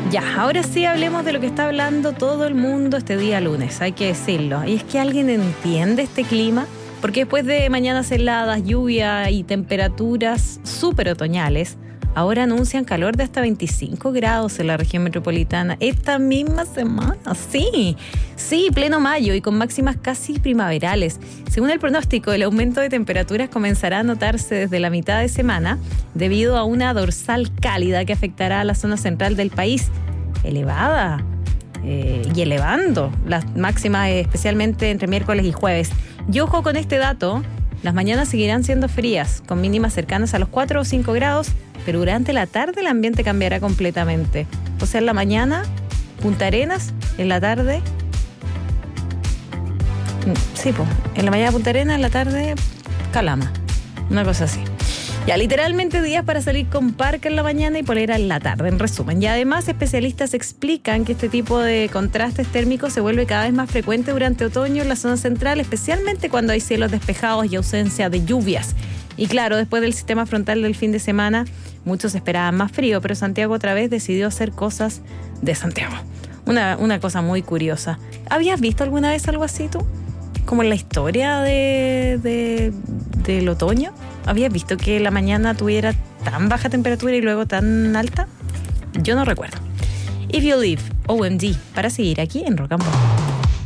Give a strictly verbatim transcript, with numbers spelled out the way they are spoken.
Ya, ahora sí hablemos de lo que está hablando todo el mundo este día lunes, hay que decirlo. Y es que alguien entiende este clima, porque después de mañanas heladas, lluvia y temperaturas súper otoñales, ahora anuncian calor de hasta veinticinco grados en la región metropolitana esta misma semana. Sí, sí, pleno mayo y con máximas casi primaverales. Según el pronóstico, el aumento de temperaturas comenzará a notarse desde la mitad de semana debido a una dorsal cálida que afectará a la zona central del país, elevada eh, y elevando las máximas, eh, especialmente entre miércoles y jueves. Y ojo con este dato, las mañanas seguirán siendo frías, con mínimas cercanas a los cuatro o cinco grados, pero durante la tarde el ambiente cambiará completamente. O sea, en la mañana, Punta Arenas, en la tarde... Sí, pues, en la mañana Punta Arenas, en la tarde Calama, una cosa así. Ya, literalmente días para salir con parca en la mañana y polera en la tarde, en resumen. Y además, especialistas explican que este tipo de contrastes térmicos se vuelve cada vez más frecuente durante otoño en la zona central, especialmente cuando hay cielos despejados y ausencia de lluvias. Y claro, después del sistema frontal del fin de semana, muchos esperaban más frío, pero Santiago otra vez decidió hacer cosas de Santiago. Una, una cosa muy curiosa. ¿Habías visto alguna vez algo así tú? Como en la historia de, de, del otoño. ¿Habías visto que la mañana tuviera tan baja temperatura y luego tan alta? Yo no recuerdo. If You Live, O M D, para seguir aquí en Rock and Pop.